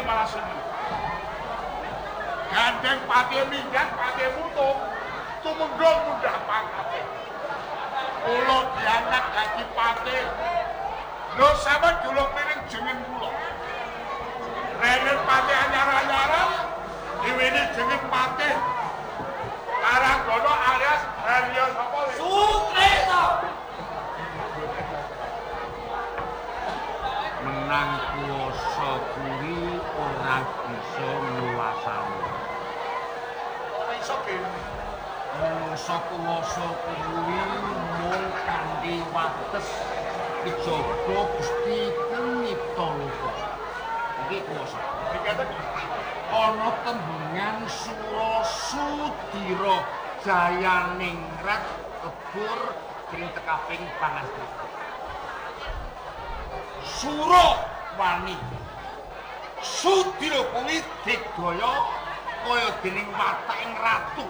malah seneng. Gandeng pati minggat, pati mutung. Tumenggo mudah pangkate. Kula diangkat dadi pati. Lho sampe julung piring jeneng kula. Rene pati anyar-anyaran diwini jeneng pati. Karanggono alias Haryo sapa? Sukreta. Menang kuwasa kuwi ora bisa nguwasani. Ora iso kene. Mungsa kuwasa kuwi mung kanthi wates kejaba Gusti Kenipta Loka. Iki kuwasa. Dikatakan Ana tembungan Sura Sudira Jayaningrat kebur sing tekaping pangasti. Sura wani. Sudira kuwi digaya kaya dening wataking ratu.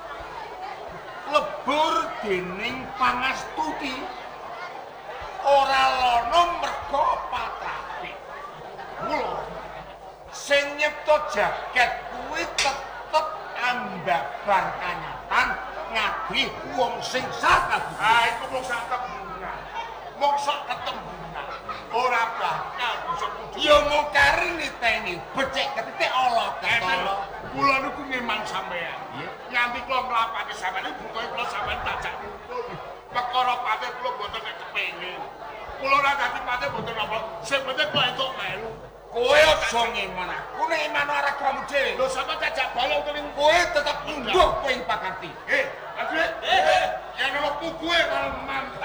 Lebur dening pangastuti. Ora lono merga patrapé. Mula sing nyipta jagat kuwi tetep ambabar kanyatan ngadi wong sing sakabeh. ah iku mung sak tembungan. Mung sak ketembungan. Ora bakal bisa kudu. Ya mung kari niteni becik ketitik ala ketara. Kula niku memang sampean. Iya. Nganti kula nglapake sampean butuhe kula sampean tajak nungkul. Perkara pate kula mboten kepengin. Kula ora dadi pate mboten apa. Sing penting kula entuk melu. Kowe aja ngeman aku nek iman ora kamu dhewe. Lho sampean tajak balo ning Kowe tetep mungguh kowe pakarti. Adri. Yen ono puguhe karo mantap.